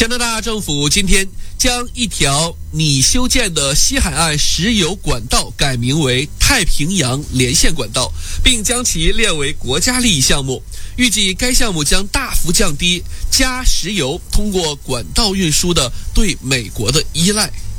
加拿大政府今天将一条拟修建的西海岸石油管道改名为太平洋连线管道，并将其列为国家利益项目。预计该项目将大幅降低加石油通过管道运输的对美国的依赖。